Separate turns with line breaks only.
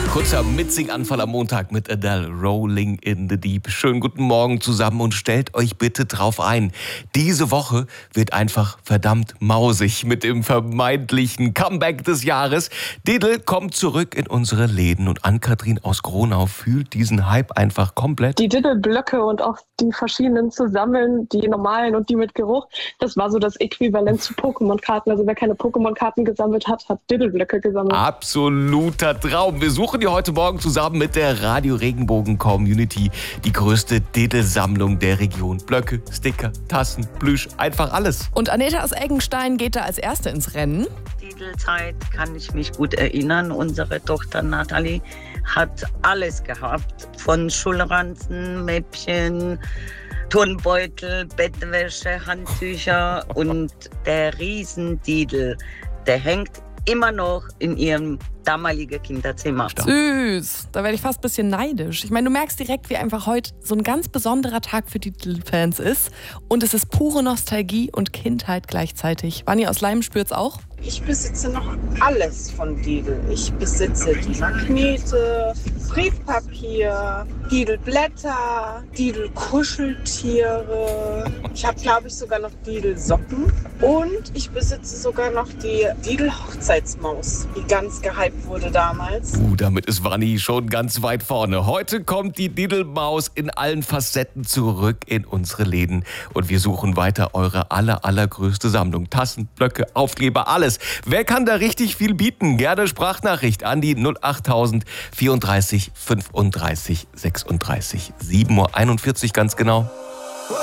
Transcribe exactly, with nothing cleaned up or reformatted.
Kurzer Mitsing-Anfall am Montag mit Adele, Rolling in the Deep. Schönen guten Morgen zusammen und stellt euch bitte drauf ein. Diese Woche wird einfach verdammt mausig mit dem vermeintlichen Comeback des Jahres. Diddle kommt zurück in unsere Läden und Ann-Kathrin aus Gronau fühlt diesen Hype einfach komplett.
Die Diddle-Blöcke und auch die verschiedenen zu sammeln, die normalen und die mit Geruch, das war so das Äquivalent zu Pokémon-Karten. Also wer keine Pokémon-Karten gesammelt hat, hat Diddle-Blöcke gesammelt.
Absoluter Traum. Wir suchen dir heute Morgen zusammen mit der Radio Regenbogen Community die größte Diddle-Sammlung der Region. Blöcke, Sticker, Tassen, Plüsch, einfach alles.
Und Aneta aus Eggenstein geht da als Erste ins Rennen.
Diddle-Zeit kann ich mich gut erinnern. Unsere Tochter Nathalie hat alles gehabt. Von Schulranzen, Mäppchen, Turnbeutel, Bettwäsche, Handtücher und der Riesen-Diddle, der hängt immer noch in ihrem damaligen Kinderzimmer.
Süß, da werde ich fast ein bisschen neidisch. Ich meine, du merkst direkt, wie einfach heute so ein ganz besonderer Tag für die Diddle-Fans ist. Und es ist pure Nostalgie und Kindheit gleichzeitig. Vanni aus Leim spürt's auch?
Ich besitze noch alles von Diddle. Ich besitze die Magnete, Briefpapier, Diddle-Blätter, Diddle-Kuscheltiere. Ich habe, glaube ich, sogar noch Diddle-Socken. Und ich besitze sogar noch die Diddle-Hochzeitsmaus, die ganz gehypt wurde damals.
Uh, damit ist Vanni schon ganz weit vorne. Heute kommt die Diddle-Maus in allen Facetten zurück in unsere Läden. Und wir suchen weiter eure aller, allergrößte Sammlung. Tassen, Blöcke, Aufkleber, alles. Wer kann da richtig viel bieten? Gerne Sprachnachricht an die null achttausend vierunddreißig fünfunddreißig sechsunddreißig. sieben Uhr einundvierzig ganz genau.